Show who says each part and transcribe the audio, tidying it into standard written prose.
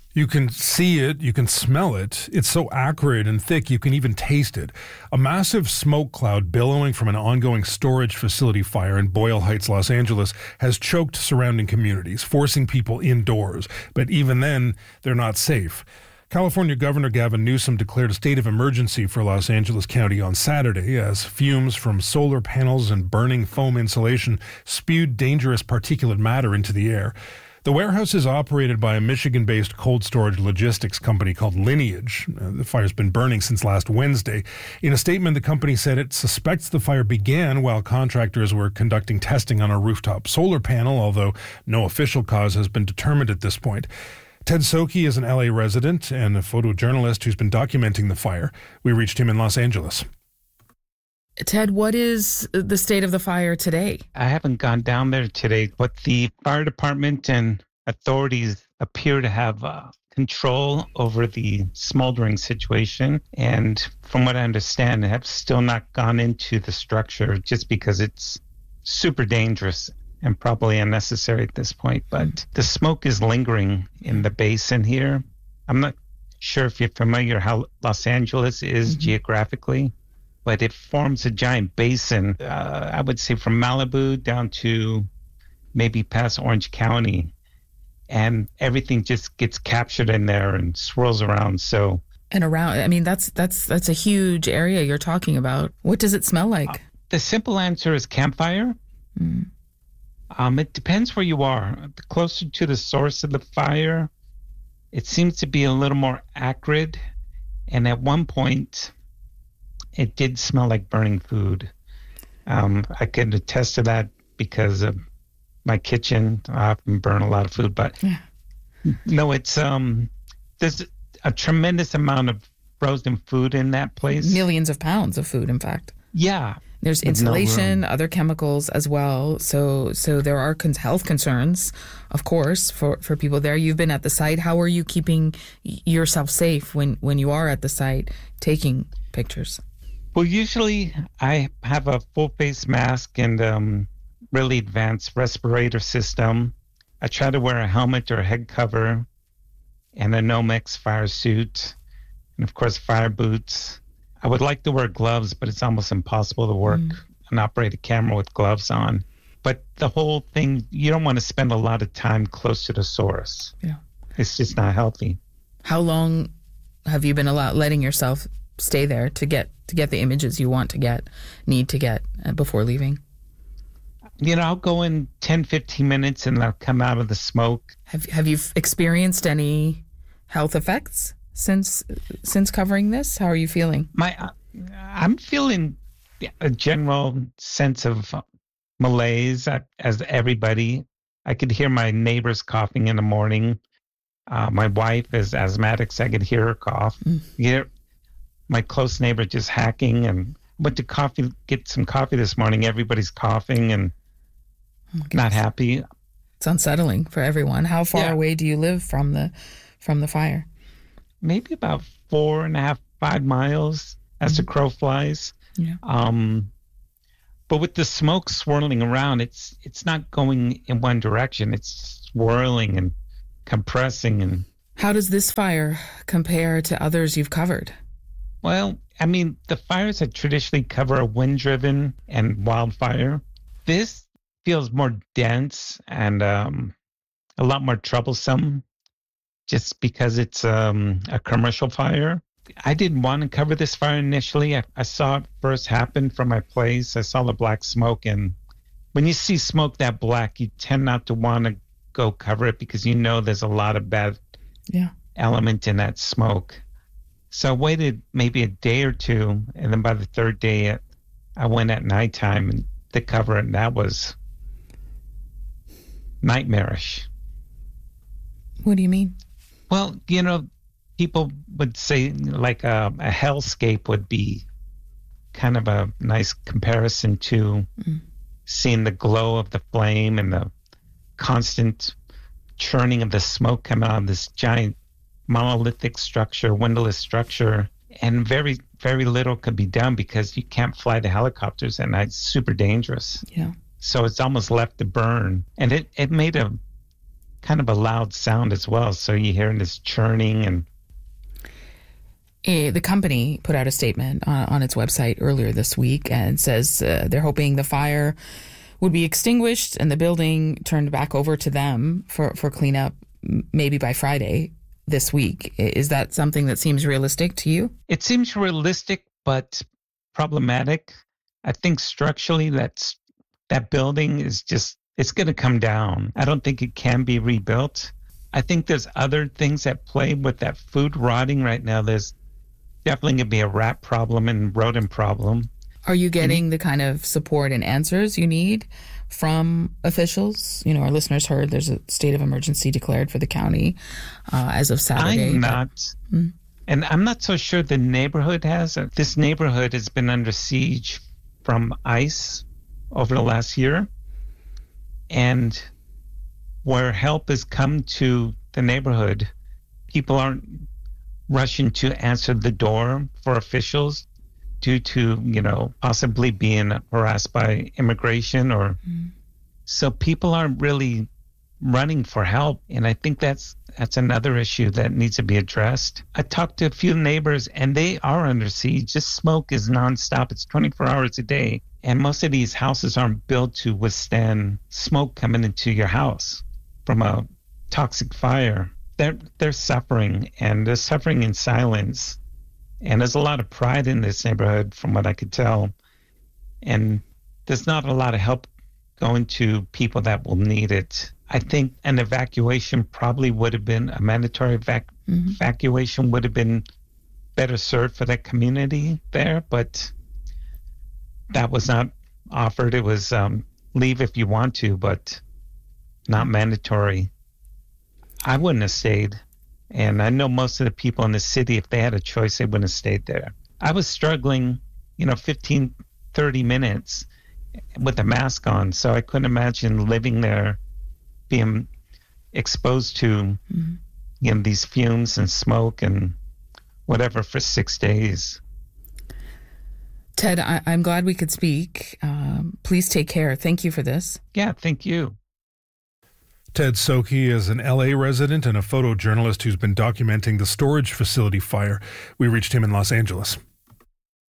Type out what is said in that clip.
Speaker 1: You can see it, you can smell it. It's so acrid and thick, you can even taste it. A massive smoke cloud billowing from an ongoing storage facility fire in Boyle Heights, Los Angeles, has choked surrounding communities, forcing people indoors. But even then, they're not safe. California Governor Gavin Newsom declared a state of emergency for Los Angeles County on Saturday as fumes from solar panels and burning foam insulation spewed dangerous particulate matter into the air. The warehouse is operated by a Michigan-based cold storage logistics company called Lineage. The fire's been burning since last Wednesday. In a statement, the company said it suspects the fire began while contractors were conducting testing on a rooftop solar panel, although no official cause has been determined at this point. Ted Soki is an LA resident and a photojournalist who's been documenting the fire. We reached him in Los Angeles.
Speaker 2: Ted, what is the state of the fire today?
Speaker 3: I haven't gone down there today, but the fire department and authorities appear to have control over the smoldering situation. And from what I understand, have still not gone into the structure just because it's super dangerous and probably unnecessary at this point. But the smoke is lingering in the basin here. I'm not sure if you're familiar how Los Angeles is geographically, but it forms a giant basin, I would say from Malibu down to maybe past Orange County. And everything just gets captured in there and swirls around. So,
Speaker 2: and around, I mean, that's a huge area you're talking about. What does it smell like?
Speaker 3: The simple answer is campfire. It depends where you are. The closer to the source of the fire, it seems to be a little more acrid. And at one point, it did smell like burning food. I can attest to that because of my kitchen. I often burn a lot of food, but no, it's there's a tremendous amount of frozen food in that place.
Speaker 2: Millions of pounds of food, in fact.
Speaker 3: Yeah.
Speaker 2: There's insulation, other chemicals as well. So there are health concerns, of course, for people there. You've been at the site. How are you keeping yourself safe when you are at the site taking pictures?
Speaker 3: Well, usually I have a full face mask and really advanced respirator system. I try to wear a helmet or a head cover and a Nomex fire suit and, of course, fire boots. I would like to wear gloves, but it's almost impossible to work and operate a camera with gloves on. But the whole thing, you don't want to spend a lot of time close to the source.
Speaker 2: Yeah.
Speaker 3: It's just not healthy.
Speaker 2: How long have you been letting yourself stay there to get the images you need to get before leaving?
Speaker 3: I'll go in 10, 15 minutes and I'll come out of the smoke.
Speaker 2: Have you experienced any health effects since covering this? How are you feeling?
Speaker 3: I'm feeling a general sense of malaise as everybody. I could hear my neighbors coughing in the morning. My wife is asthmatic, so I could hear her cough. My close neighbor just hacking, and went to get some coffee this morning. Everybody's coughing and not happy.
Speaker 2: It's unsettling for everyone. How far away do you live from the fire?
Speaker 3: Maybe about 4.5, 5 miles as the crow flies.
Speaker 2: Yeah.
Speaker 3: But with the smoke swirling around, it's not going in one direction. It's swirling and compressing. And
Speaker 2: how does this fire compare to others you've covered?
Speaker 3: Well, I mean, the fires that traditionally cover a wind-driven and wildfire, this feels more dense and a lot more troublesome just because it's a commercial fire. I didn't want to cover this fire initially. I saw it first happen from my place. I saw the black smoke, and when you see smoke that black, you tend not to want to go cover it because there's a lot of bad element in that smoke. So I waited maybe a day or two, and then by the third day, I went at nighttime to cover it, and that was nightmarish.
Speaker 2: What do you mean?
Speaker 3: Well, people would say like a hellscape would be kind of a nice comparison to seeing the glow of the flame and the constant churning of the smoke coming out of this giant monolithic structure, windowless structure, and very, very little could be done because you can't fly the helicopters at night. It's super dangerous.
Speaker 2: Yeah.
Speaker 3: So it's almost left to burn. And it made a kind of a loud sound as well. So you're hearing this churning and
Speaker 2: the company put out a statement on its website earlier this week and says they're hoping the fire would be extinguished and the building turned back over to them for cleanup maybe by Friday this week. Is that something that seems realistic to you?
Speaker 3: It seems realistic, but problematic. I think structurally that building is just, it's going to come down. I don't think it can be rebuilt. I think there's other things at play with that food rotting right now. There's definitely going to be a rat problem and rodent problem.
Speaker 2: Are you getting the kind of support and answers you need from officials? You know, our listeners heard there's a state of emergency declared for the county as of Saturday.
Speaker 3: I'm not. And I'm not so sure the neighborhood has. This neighborhood has been under siege from ICE over the last year. And where help has come to the neighborhood, people aren't rushing to answer the door for officials due to, you know, possibly being harassed by immigration or so people aren't really running for help. And I think that's another issue that needs to be addressed. I talked to a few neighbors and they are under siege. This smoke is nonstop. It's 24 hours a day. And most of these houses aren't built to withstand smoke coming into your house from a toxic fire. They're suffering, and they're suffering in silence. And there's a lot of pride in this neighborhood, from what I could tell. And there's not a lot of help going to people that will need it. I think an evacuation probably would have been a mandatory evacuation would have been better served for that community there, but that was not offered. It was leave if you want to, but not mandatory. I wouldn't have stayed. And I know most of the people in the city, if they had a choice, they wouldn't have stayed there. I was struggling, 15, 30 minutes with a mask on. So I couldn't imagine living there, being exposed to, these fumes and smoke and whatever for 6 days.
Speaker 2: Ted, I'm glad we could speak. Please take care. Thank you for this.
Speaker 3: Yeah, thank you.
Speaker 1: Ted Sokey is an LA resident and a photojournalist who's been documenting the storage facility fire. We reached him in Los Angeles.